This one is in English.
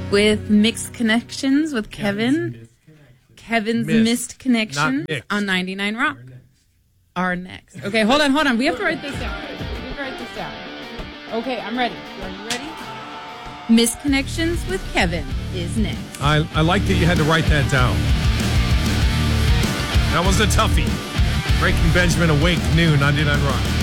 with Mixed Connections with Kevin. Kevin's Missed Connections on 99 Rock. Are next. Okay, hold on. We have to write this down. Okay, I'm ready. Are you ready? Missed Connections with Kevin is next. I like that you had to write that down. That was a toughie. Breaking Benjamin, Awake, noon, 99 Rock.